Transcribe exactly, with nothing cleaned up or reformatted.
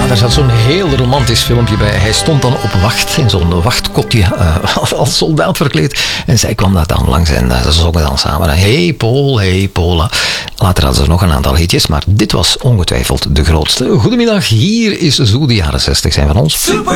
Daar zat zo'n heel romantisch filmpje bij. Hij stond dan op wacht in zo'n wachtkotje uh, als soldaat verkleed. En zij kwam daar dan langs en uh, ze zongen dan samen. Hey Paul, hey Paula. Later hadden ze nog een aantal hitjes, maar dit was ongetwijfeld de grootste. Goedemiddag, hier is Zoo, de jaren zestig zijn van ons. Super.